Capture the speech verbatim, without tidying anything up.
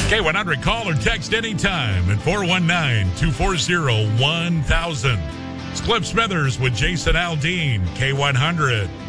K one hundred, call or text anytime at four one nine, two four zero, one thousand. It's Cliff Smithers with Jason Aldean, K one hundred.